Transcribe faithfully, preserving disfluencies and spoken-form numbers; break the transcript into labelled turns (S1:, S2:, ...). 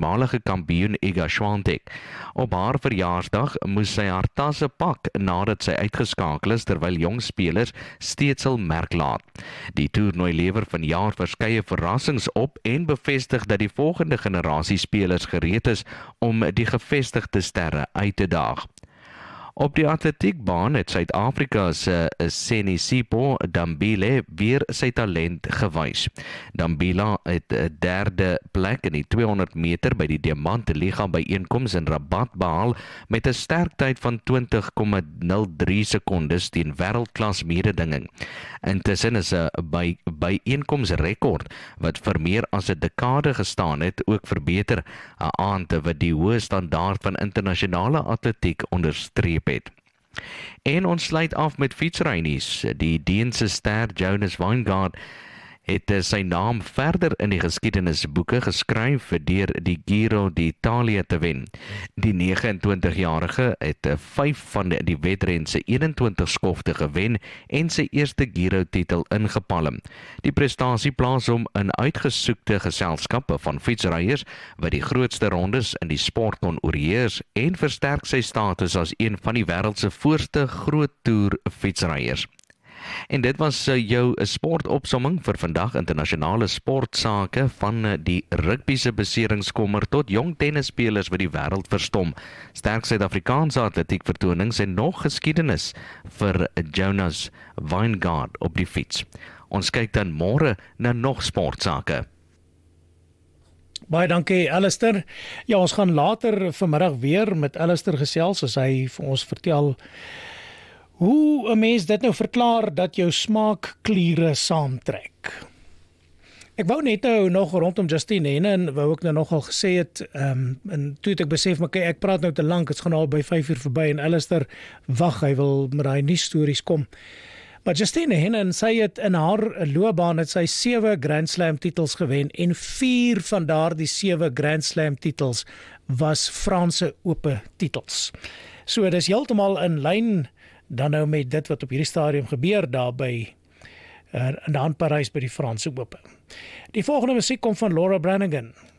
S1: voormalige kampioen Iga Swiatek. Op haar verjaarsdag moes sy haar tasse pak nadat sy uitgeskakel is, terwyl jong spelers steeds hul merk laat. Die toernooi lewer vanjaar verskeie verrassings op en bevestig dat die volgende generasie spelers gereed is om die gevestigde sterre uit te daag. Op die atletiekbaan het Suid-Afrika se Senisipho Dambile weer sy talent gewys. Dambila het 'n derde plek in die tweehonderd meter by die Diamant Liga byeenkoms in Rabat behaal met 'n sterk tyd van twintig komma nul drie sekondes teen wêreldklas mededinging. Intussen is 'n by byeenkomsrekord wat vir meer as 'n dekade gestaan het ook verbeter, 'n aand wat die hoë standaard van internasionale atletiek onderstreep het. En ons sluit af met fietsrynuus. Die Deense ster Jonas Vingegaard het sy naam verder in die geskiedenisboeke geskryf deur die Giro d'Italia te wen. Die nege en twintigjarige het vyf van die wedren se eenentwintig skofte gewen en sy eerste Giro-titel ingepalm. Die prestasie plaas hom in uitgesoekte geselskappe van fietsryers wat die grootste rondes in die sport kon oorheers en versterk sy status as een van die wêreld se voorste groot toer fietsryers. En dit was jou sportopsomming vir vandag, internasionale sportsake van die rugbyse beseringskommer tot jong tennisspelers wat die wêreld verstom. Sterk Suid-Afrikaanse atletiek vertonings en nog geskiedenis vir Jonas Vingegaard op die fiets. Ons kyk dan môre na nog sportsake.
S2: Baie dankie, Alistair. Ja, ons gaan later vanmiddag weer met Alistair gesels as hy vir ons vertel hoe 'n mens dit nou verklaar dat jou smaakkliere saamtrek. Ek wou net nou nog rondom Justine Henin, wou ek nou nogal gesê het, um, en toe het ek besef, maar kyk, ek praat nou te lank, het gaan al by vyf uur verby, en Alistair wag, hy wil met daai nuus stories kom. Maar Justine Henin, sy het in haar loopbaan het sy sewe Grand Slam titels gewen, en vier van daardie sewe Grand Slam titels was Franse ope titels. So, dis heeltemal in lyn dan nou met dit wat op hierdie stadium gebeur daar by uh, in Parys by die Franse Ope. Die volgende musiek kom van Laura Branigan.